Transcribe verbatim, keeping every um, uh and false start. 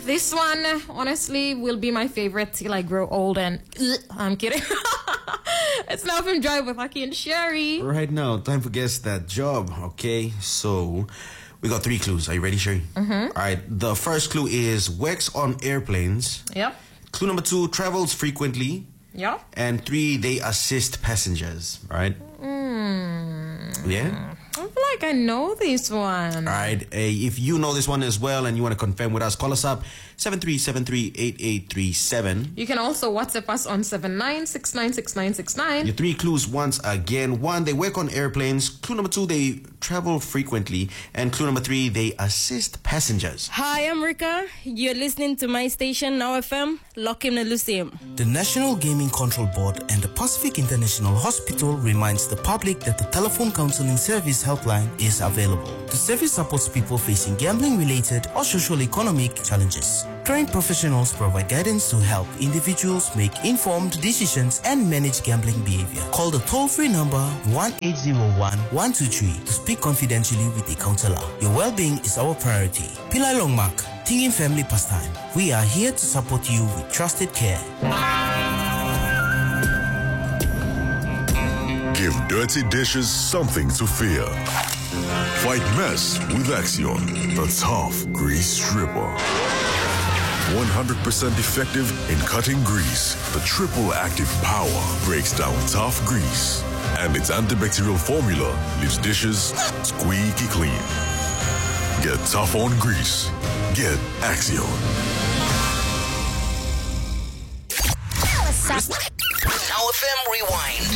this one, honestly, will be my favorite till I grow old and... I'm kidding. It's now from Drive with Aki and Sherry. Right now, time for Guess That Job, okay? So, we got three clues. Are you ready, Sherry? Mm-hmm. All right, the first clue is works on airplanes. Yep. Clue number two, travels frequently. Yep. And three, they assist passengers, all right? Mm. Yeah? I feel like I know this one. All right, uh, if you know this one as well and you want to confirm with us, call us up, seven three seven three, eight eight three seven. You can also WhatsApp us on seven nine six nine six nine six nine. Your three clues once again. One, they work on airplanes. Clue number two, they travel frequently. And clue number three, they assist passengers. Hi, I'm Rika. You're listening to my station, Now F M. Lock in the Lucium. The National Gaming Control Board and the Pacific International Hospital reminds the public that the telephone counseling service helpline is available. The service supports people facing gambling-related or socio-economic challenges. Trained professionals provide guidance to help individuals make informed decisions and manage gambling behavior. Call the toll-free number one eight zero one, one two three to speak confidentially with a counselor. Your well-being is our priority. Pillai Longmark, Tingin Family Pastime. We are here to support you with trusted care. Give dirty dishes something to fear. Fight mess with Axion, the tough grease stripper. one hundred percent effective in cutting grease. The triple active power breaks down tough grease. And its antibacterial formula leaves dishes squeaky clean. Get tough on grease. Get Axion. Now F M Rewind.